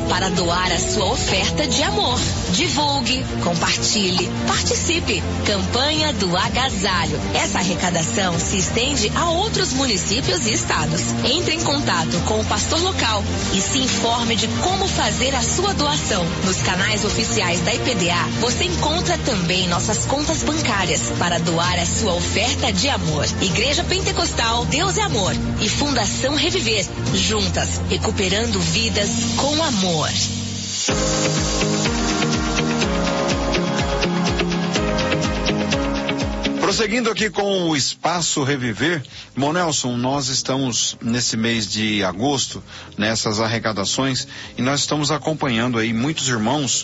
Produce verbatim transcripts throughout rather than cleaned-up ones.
para doar a sua oferta de amor. Divulgue, compartilhe, participe. Campanha do Agasalho. Essa arrecadação se estende a outros municípios e estados. Entre em contato com o pastor local e se informe de como fazer a sua doação. Nos canais oficiais da I P D A, você encontra também nossas contas bancárias para doar a sua oferta de amor. Igreja Pentecostal Deus é Amor e Fundação Reviver, juntas, recuperando vidas com amor. Prosseguindo aqui com o Espaço Reviver, bom, Nelson, nós estamos nesse mês de agosto, nessas arrecadações, e nós estamos acompanhando aí muitos irmãos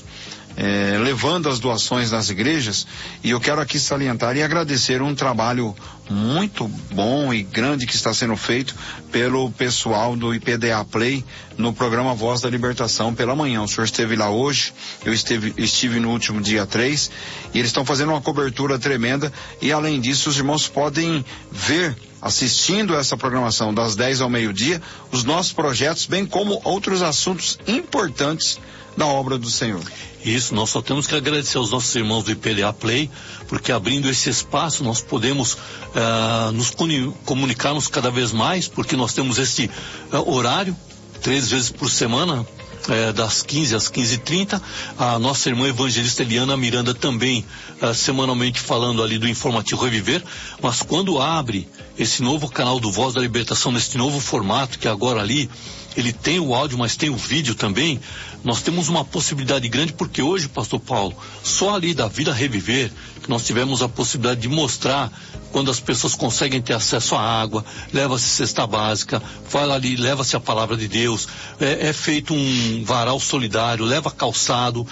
É, levando as doações nas igrejas, e eu quero aqui salientar e agradecer um trabalho muito bom e grande que está sendo feito pelo pessoal do I P D A Play no programa Voz da Libertação pela manhã. O senhor esteve lá hoje, eu esteve, estive no último dia três, e eles estão fazendo uma cobertura tremenda, e além disso os irmãos podem ver, assistindo essa programação das dez ao meio-dia, os nossos projetos, bem como outros assuntos importantes da obra do Senhor. Isso, nós só temos que agradecer aos nossos irmãos do I P D A Play, porque abrindo esse espaço nós podemos uh, nos comunicarmos cada vez mais, porque nós temos esse uh, horário, três vezes por semana, É, das quinze às quinze e trinta, a nossa irmã evangelista Eliana Miranda também uh, semanalmente falando ali do Informativo Reviver, mas quando abre esse novo canal do Voz da Libertação, nesse novo formato, que agora ali ele tem o áudio, mas tem o vídeo também, nós temos uma possibilidade grande, porque hoje, pastor Paulo, só ali da Vida Reviver, que nós tivemos a possibilidade de mostrar quando as pessoas conseguem ter acesso à água, leva-se cesta básica, vai ali, leva-se a palavra de Deus, é, é feito um varal solidário, leva calçado,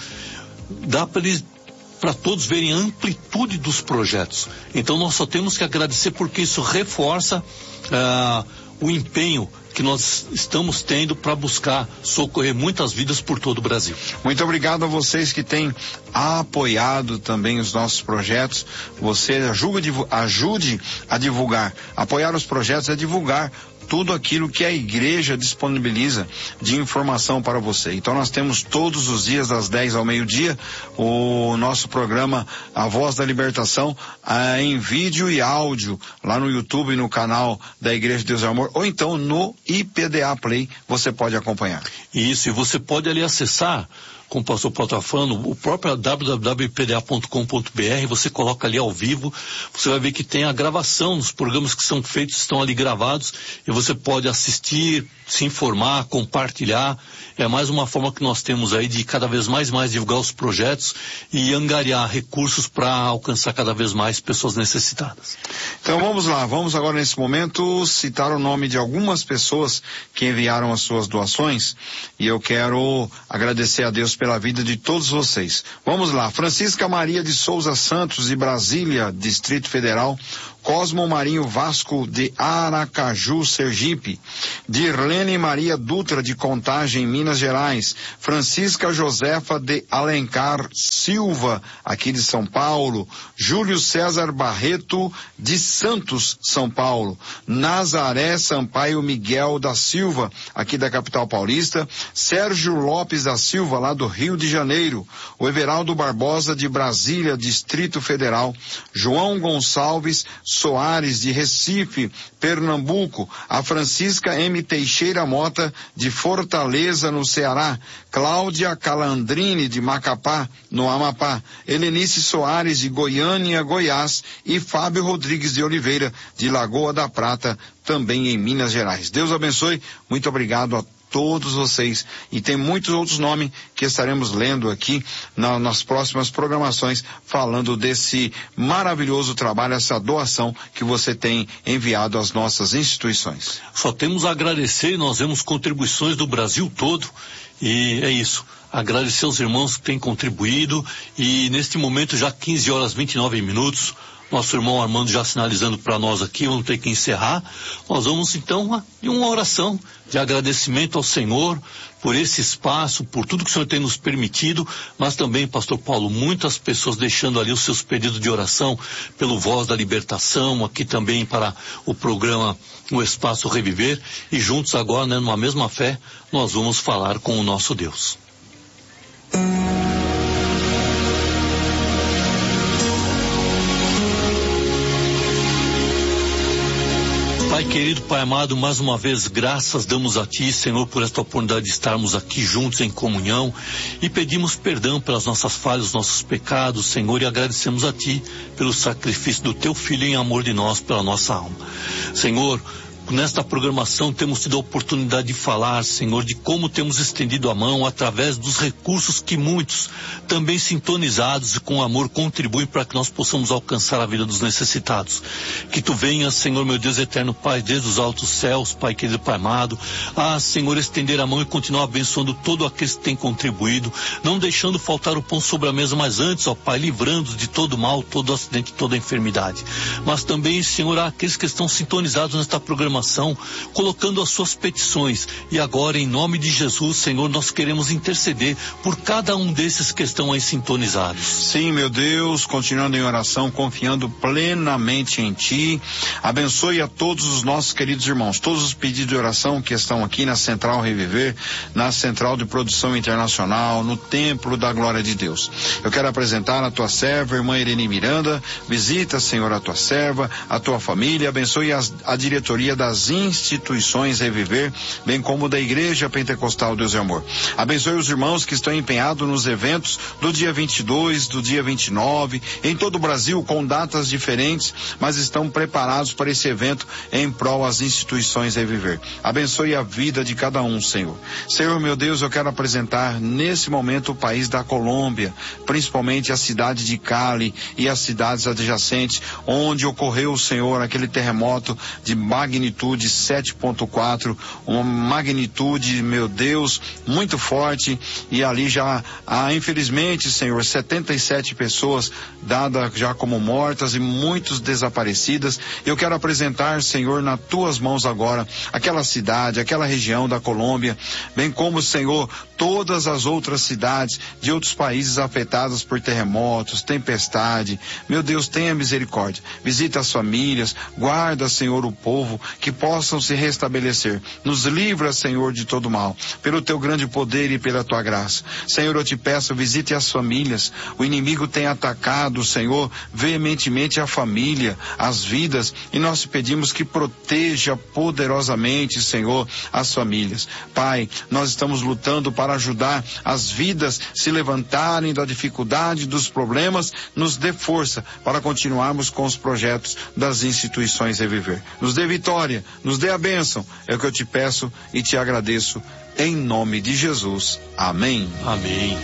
dá para eles, para todos verem a amplitude dos projetos. Então nós só temos que agradecer, porque isso reforça ah, o empenho que nós estamos tendo para buscar socorrer muitas vidas por todo o Brasil. Muito obrigado a vocês que têm apoiado também os nossos projetos. Você ajude, ajude a divulgar. Apoiar os projetos é divulgar tudo aquilo que a igreja disponibiliza de informação para você. Então nós temos todos os dias das dez ao meio-dia o nosso programa A Voz da Libertação ah, em vídeo e áudio lá no YouTube e no canal da Igreja de Deus é Amor, ou então no I P D A Play você pode acompanhar. Isso, e você pode ali acessar, como o pastor Paulo está falando, o próprio w w w ponto i p d a ponto com ponto b r, você coloca ali ao vivo, você vai ver que tem a gravação dos programas que são feitos, estão ali gravados, e você pode assistir, se informar, compartilhar. É mais uma forma que nós temos aí de cada vez mais mais divulgar os projetos e angariar recursos para alcançar cada vez mais pessoas necessitadas. Então vamos lá, vamos agora nesse momento citar o nome de algumas pessoas que enviaram as suas doações, e eu quero agradecer a Deus pela vida de todos vocês. Vamos lá, Francisca Maria de Souza Santos, de Brasília, Distrito Federal. Cosmo Marinho Vasco, de Aracaju, Sergipe. Dirlene Maria Dutra, de Contagem, Minas Gerais. Francisca Josefa de Alencar Silva, aqui de São Paulo. Júlio César Barreto, de Santos, São Paulo. Nazaré Sampaio Miguel da Silva, aqui da capital paulista. Sérgio Lopes da Silva, lá do Rio de Janeiro. O Everaldo Barbosa, de Brasília, Distrito Federal. João Gonçalves Soares, de Recife, Pernambuco. A Francisca M. Teixeira Mota, de Fortaleza, no Ceará. Cláudia Calandrini, de Macapá, no Amapá. Helenice Soares, de Goiânia, Goiás. E Fábio Rodrigues de Oliveira, de Lagoa da Prata, também em Minas Gerais. Deus abençoe, muito obrigado a todos vocês, e tem muitos outros nomes que estaremos lendo aqui na, nas próximas programações, falando desse maravilhoso trabalho, essa doação que você tem enviado às nossas instituições. Só temos a agradecer, nós vemos contribuições do Brasil todo, e é isso, agradecer aos irmãos que têm contribuído, e neste momento já quinze horas e vinte e nove minutos, nosso irmão Armando já sinalizando para nós aqui, vamos ter que encerrar. Nós vamos então em uma oração de agradecimento ao Senhor por esse espaço, por tudo que o Senhor tem nos permitido, mas também, pastor Paulo, muitas pessoas deixando ali os seus pedidos de oração pelo Voz da Libertação, aqui também para o programa O Espaço Reviver, e juntos agora, né, numa mesma fé, nós vamos falar com o nosso Deus. Pai querido, Pai amado, mais uma vez graças damos a Ti, Senhor, por esta oportunidade de estarmos aqui juntos em comunhão e pedimos perdão pelas nossas falhas, nossos pecados, Senhor, e agradecemos a Ti pelo sacrifício do Teu Filho em amor de nós, pela nossa alma. Senhor, nesta programação temos tido a oportunidade de falar, Senhor, de como temos estendido a mão através dos recursos que muitos, também sintonizados e com amor, contribuem para que nós possamos alcançar a vida dos necessitados. Que Tu venhas, Senhor, meu Deus eterno Pai, desde os altos céus, Pai querido, Pai amado, a, Senhor, estender a mão e continuar abençoando todo aquele que tem contribuído, não deixando faltar o pão sobre a mesa, mas antes, ó Pai, livrando-os de todo mal, todo acidente, toda enfermidade. Mas também, Senhor, há aqueles que estão sintonizados nesta programação, colocando as suas petições, e agora em nome de Jesus, Senhor, nós queremos interceder por cada um desses que estão aí sintonizados. Sim, meu Deus, continuando em oração, confiando plenamente em Ti, abençoe a todos os nossos queridos irmãos, todos os pedidos de oração que estão aqui na Central Reviver, na Central de Produção Internacional, no Templo da Glória de Deus. Eu quero apresentar a Tua serva, irmã Irene Miranda. Visita, Senhor, a Tua serva, a Tua família, abençoe as, a diretoria da das instituições Reviver, bem como da Igreja Pentecostal Deus e Amor. Abençoe os irmãos que estão empenhados nos eventos do dia vinte e dois, do dia vinte e nove, em todo o Brasil, com datas diferentes, mas estão preparados para esse evento em prol às instituições Reviver. Abençoe a vida de cada um, Senhor. Senhor, meu Deus, eu quero apresentar nesse momento o país da Colômbia, principalmente a cidade de Cali e as cidades adjacentes, onde ocorreu, Senhor, aquele terremoto de magnitude sete ponto quatro, uma magnitude, meu Deus, muito forte, e ali já há, infelizmente, Senhor, setenta e sete pessoas dadas já como mortas e muitos desaparecidas. Eu quero apresentar, Senhor, nas Tuas mãos agora, aquela cidade, aquela região da Colômbia, bem como, Senhor, todas as outras cidades de outros países afetadas por terremotos, tempestade. Meu Deus, tenha misericórdia. Visita as famílias, guarda, Senhor, o povo, que possam se restabelecer. Nos livra, Senhor, de todo mal, pelo Teu grande poder e pela Tua graça. Senhor, eu te peço, visite as famílias. O inimigo tem atacado, Senhor, veementemente a família, as vidas, e nós te pedimos que proteja poderosamente, Senhor, as famílias. Pai, nós estamos lutando para ajudar as vidas se levantarem da dificuldade, dos problemas. Nos dê força para continuarmos com os projetos das instituições Reviver. Nos dê vitória, nos dê a bênção, é o que eu te peço e te agradeço, em nome de Jesus. Amém. Amém.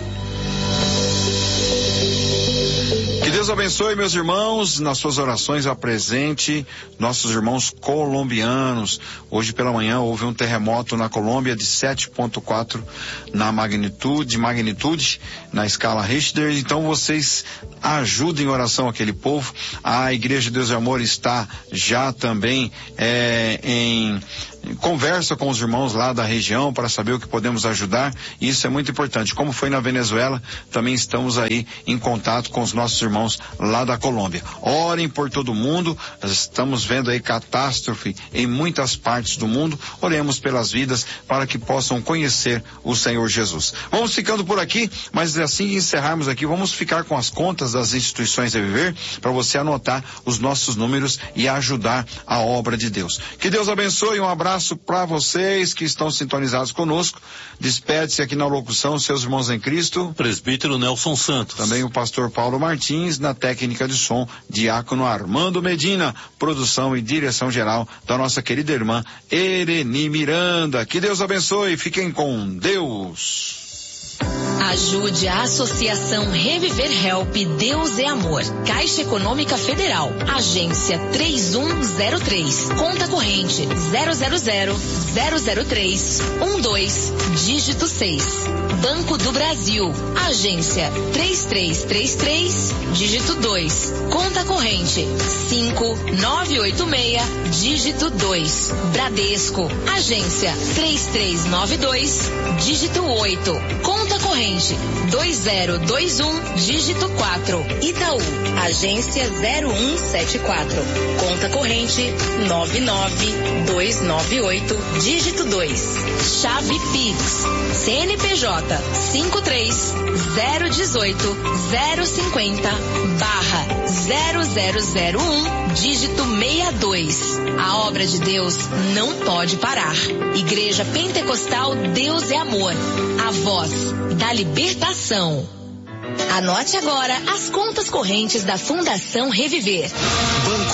Que Deus abençoe, meus irmãos, nas suas orações apresente nossos irmãos colombianos. Hoje pela manhã houve um terremoto na Colômbia de sete ponto quatro na magnitude, magnitude na escala Richter. Então vocês ajudem em oração aquele povo. A Igreja Deus e Amor está já também é, em conversa com os irmãos lá da região para saber o que podemos ajudar, e isso é muito importante. Como foi na Venezuela, também estamos aí em contato com os nossos irmãos lá da Colômbia. Orem por todo mundo, nós estamos vendo aí catástrofe em muitas partes do mundo. Oremos pelas vidas para que possam conhecer o Senhor Jesus. Vamos ficando por aqui, mas assim que encerrarmos aqui, vamos ficar com as contas das instituições Reviver, para você anotar os nossos números e ajudar a obra de Deus. Que Deus abençoe, um abraço para vocês que estão sintonizados conosco. Despede-se aqui na locução seus irmãos em Cristo, presbítero Nelson Santos, também o pastor Paulo Martins, na técnica de som, diácono Armando Medina, produção e direção geral da nossa querida irmã Irene Miranda. Que Deus abençoe, fiquem com Deus. Ajude a Associação Reviver Help Deus é Amor. Caixa Econômica Federal. Agência três um zero três. Conta corrente zero zero zero zero zero três um dois, dígito seis. Banco do Brasil. Agência três três três três, dígito dois. Conta corrente cinco nove oito seis, dígito dois. Bradesco. Agência três três nove dois, dígito oito. Conta corrente corrente dois zero dois um, dígito quatro. Itaú, agência zero um sete quatro. Conta corrente nove nove dois nove oito, dígito dois. Chave Pix, C N P J cinco três zero dezoito zero cinquenta barra zero zero zero um, dígito sessenta e dois. A obra de Deus não pode parar. Igreja Pentecostal Deus é Amor, a voz da libertação. Anote agora as contas correntes da Fundação Reviver. Banco